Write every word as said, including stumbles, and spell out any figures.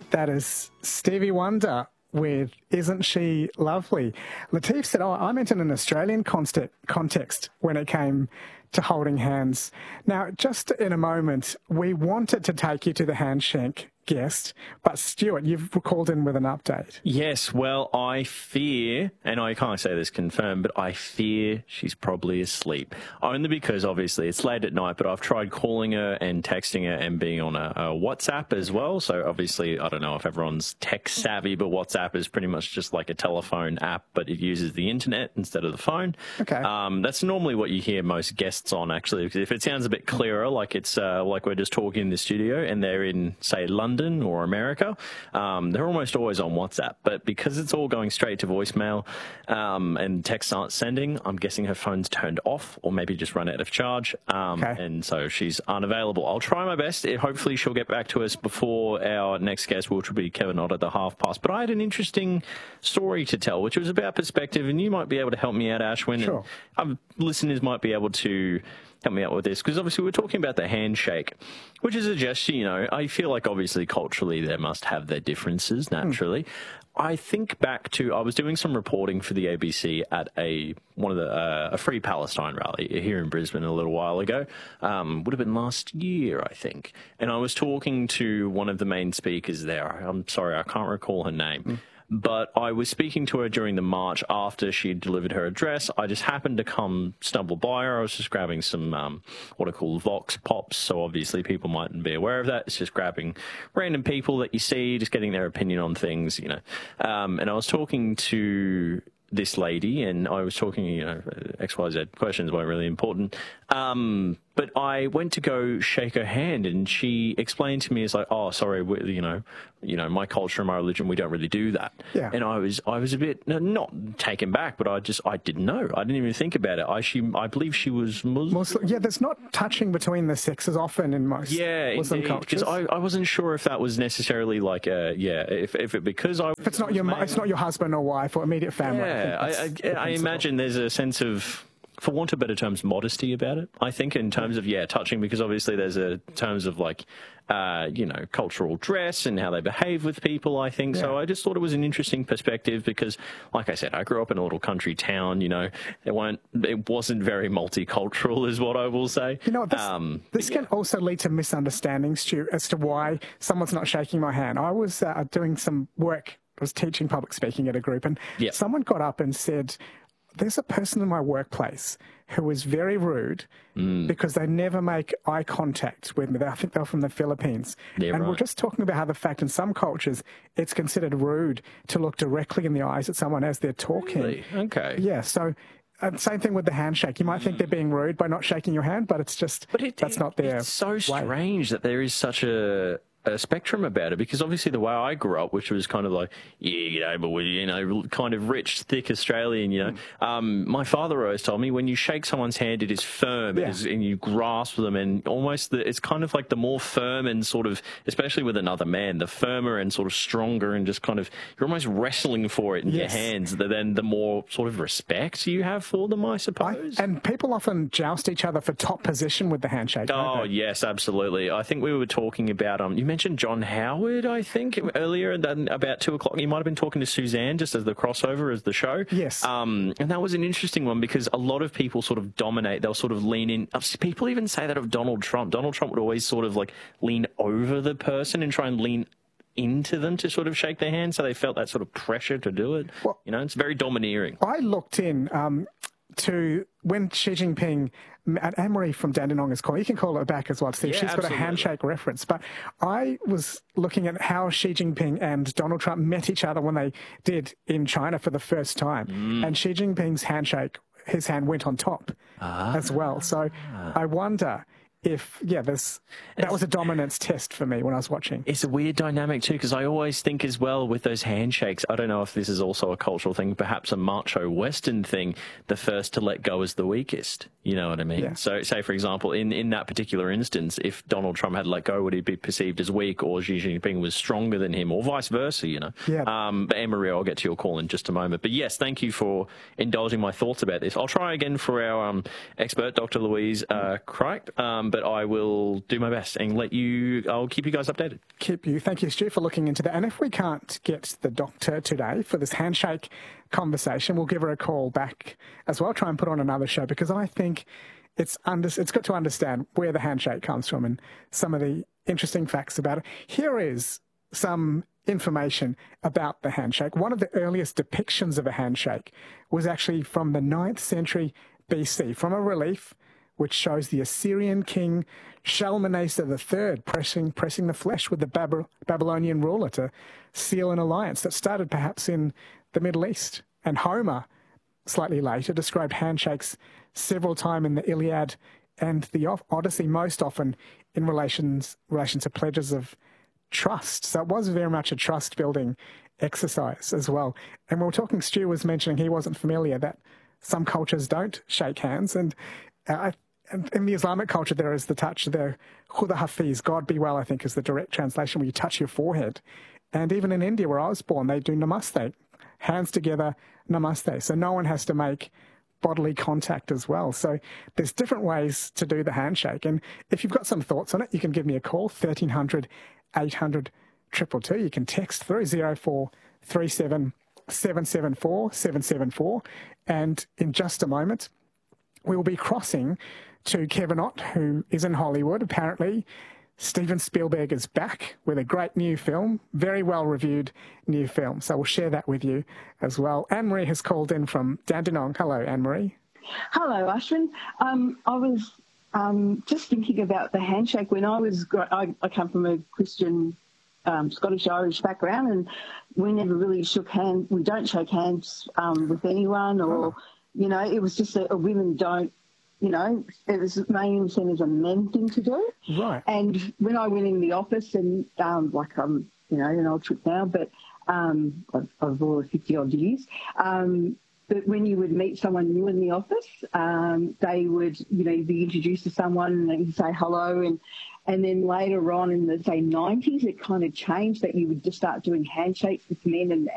That is Stevie Wonder with Isn't She Lovely? Lateef said, oh, I meant in an Australian context, context when it came to holding hands. Now, just in a moment, we wanted to take you to the handshake guest, but Stuart, you've called in with an update. Yes, well, I fear, and I can't say this confirmed, but I fear she's probably asleep. Only because, obviously, it's late at night, but I've tried calling her and texting her and being on a, a WhatsApp as well. So, obviously, I don't know if everyone's tech-savvy, but WhatsApp is pretty much just like a telephone app, but it uses the internet instead of the phone. Okay. Um, that's normally what you hear most guests on, actually, because if it sounds a bit clearer, like it's uh, like we're just talking in the studio and they're in, say, London, or America, um, they're almost always on WhatsApp. But because it's all going straight to voicemail um, and texts aren't sending, I'm guessing her phone's turned off or maybe just run out of charge. Um, okay. And so she's unavailable. I'll try my best. Hopefully she'll get back to us before our next guest, which will be Kevin Ott at the half past. But I had an interesting story to tell, which was about perspective, and you might be able to help me out, Ashwin. Sure. And, um, listeners might be able to help me out with this, because obviously we're talking about the handshake, which is a gesture, you know, I feel like obviously culturally they must have their differences naturally. Mm. I think back to, I was doing some reporting for the A B C at a one of the uh, a Free Palestine rally here in Brisbane a little while ago. Um, would have been last year, I think. And I was talking to one of the main speakers there. I'm sorry, I can't recall her name. Mm. But I was speaking to her during the march after she had delivered her address. I just happened to come stumble by her. I was just grabbing some um, what are called Vox Pops. So obviously people mightn't be aware of that. It's just grabbing random people that you see, just getting their opinion on things, you know. Um, and I was talking to this lady, and I was talking, you know, X Y Z questions weren't really important. Um, but I went to go shake her hand, and she explained to me, it's like, oh, sorry, we, you know, you know, my culture and my religion, we don't really do that. Yeah. And I was, I was a bit not taken back, but I just, I didn't know. I didn't even think about it. I, she, I believe she was Muslim. Muslim. Yeah, there's not touching between the sexes often in most yeah, Muslim indeed, cultures. Because I, I wasn't sure if that was necessarily like, a, yeah, if, if it because I. If it's not your, male, it's not your husband or wife or immediate family. Yeah, I, I, I, I imagine there's a sense of, for want of better terms, modesty about it, I think, in terms of, yeah, touching, because obviously there's a terms of, like, uh, you know, cultural dress and how they behave with people, I think. Yeah. So I just thought it was an interesting perspective because, like I said, I grew up in a little country town, you know, it, weren't, it wasn't very multicultural is what I will say. You know, this, um, this yeah. can also lead to misunderstandings, Stu, as to why someone's not shaking my hand. I was uh, doing some work, I was teaching public speaking at a group, and yeah. someone got up and said, there's a person in my workplace who is very rude mm. because they never make eye contact with me. I think they're from the Philippines. Yeah, and right. we're just talking about how the fact in some cultures it's considered rude to look directly in the eyes at someone as they're talking. Really? Okay. Yeah, so uh, same thing with the handshake. You might think they're being rude by not shaking your hand, but it's just, but it, that's it, not their It's so way. strange that there is such a... a spectrum about it, because obviously the way I grew up, which was kind of like, yeah, you know, but we, you know, kind of rich, thick Australian, you know, mm. um, my father always told me when you shake someone's hand, it is firm, yeah. it is, and you grasp them, and almost the, it's kind of like the more firm and sort of, especially with another man, the firmer and sort of stronger and just kind of, you're almost wrestling for it in yes. your hands, then the more sort of respect you have for them, I suppose. I, and people often joust each other for top position with the handshake. Oh, yes, absolutely. I think we were talking about, um, you mentioned mentioned John Howard, I think, earlier, and then about two o'clock. You might have been talking to Suzanne just as the crossover as the show. Yes. Um, and that was an interesting one because a lot of people sort of dominate. They'll sort of lean in. People even say that of Donald Trump. Donald Trump would always sort of like lean over the person and try and lean into them to sort of shake their hand, so they felt that sort of pressure to do it. Well, you know, it's very domineering. I looked in um, to when Xi Jinping, and Anne-Marie from Dandenong is calling, you can call her back as well to see if yeah, she's absolutely. got a handshake reference. But I was looking at how Xi Jinping and Donald Trump met each other when they did in China for the first time. Mm. And Xi Jinping's handshake, his hand went on top ah. as well. So I wonder if, yeah, this that was a dominance test for me when I was watching. It's a weird dynamic too, because I always think as well with those handshakes, I don't know if this is also a cultural thing, perhaps a macho Western thing, the first to let go is the weakest. You know what I mean? Yeah. So say, for example, in, in that particular instance, if Donald Trump had let go, would he be perceived as weak, or Xi Jinping was stronger than him, or vice versa, you know? Yeah. Um, but Anne-Marie, I'll get to your call in just a moment. But yes, thank you for indulging my thoughts about this. I'll try again for our um, expert, Doctor Louise uh, Cricht. Um, but I will do my best and let you, I'll keep you guys updated. Keep you. Thank you, Stu, for looking into that. And if we can't get the doctor today for this handshake conversation, we'll give her a call back as well, try and put on another show, because I think it's under, it's got to understand where the handshake comes from and some of the interesting facts about it. Here is some information about the handshake. One of the earliest depictions of a handshake was actually from the ninth century B C, from a relief which shows the Assyrian king Shalmaneser the third pressing, pressing the flesh with the Bab- Babylonian ruler to seal an alliance that started perhaps in the Middle East. And Homer, slightly later, described handshakes several times in the Iliad and the Odyssey, most often in relations, relation to pledges of trust. So it was very much a trust-building exercise as well. And we were talking, Stu was mentioning he wasn't familiar that some cultures don't shake hands. And uh, in the Islamic culture, there is the touch, the Khuda Hafiz, God be well, I think is the direct translation, where you touch your forehead. And even in India, where I was born, they do namaste, hands together, namaste. So no one has to make bodily contact as well. So there's different ways to do the handshake. And if you've got some thoughts on it, you can give me a call, thirteen hundred, eight hundred, two two two. You can text through zero four three seven, seven seven four, seven seven four. And in just a moment, we will be crossing to Kevin Ott, who is in Hollywood. Apparently, Steven Spielberg is back with a great new film, very well-reviewed new film. So we'll share that with you as well. Anne-Marie has called in from Dandenong. Hello, Anne-Marie. Hello, Ashwin. Um, I was um, just thinking about the handshake when I was, I, I come from a Christian um, Scottish-Irish background, and we never really shook hands. We don't shake hands um, with anyone, or, oh. you know, it was just a, a women don't, you know, it was mainly seen as a men thing to do. Right. And when I went in the office, and um, like I'm, you know, an old trick now, but um, I've, I've over fifty odd years. Um, but when you would meet someone new in the office, um, they would, you know, be introduced to someone and they'd say hello, and and then later on in the say nineties, it kind of changed that you would just start doing handshakes with men and